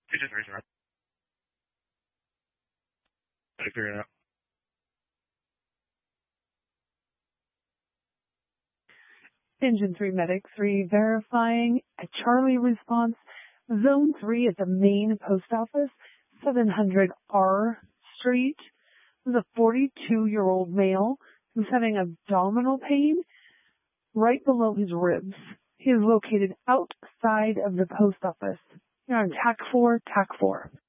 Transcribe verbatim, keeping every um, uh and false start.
It's just reaching out. I figure it out. Engine three Medic three verifying a Charlie response. Zone three at the main post office, seven hundred R Street. This is a forty-two-year-old male who's having abdominal pain right below his ribs. He is located outside of the post office. You're on T A C four, T A C four.